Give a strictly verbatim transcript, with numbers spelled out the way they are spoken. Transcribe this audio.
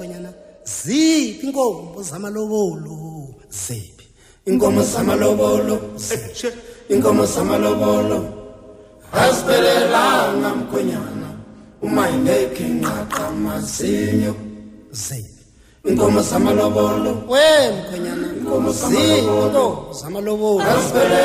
mkhwenyana ziphi inkomo zamalobolo ziphi inkomo zamalobolo inkomo zamalobolo asibelelanga mkhwenyana uma ingekho inqaqa mazinyo ziphi inkomo zamalobolo we mkhwenyana inkomo ziphi inkomo zamalobolo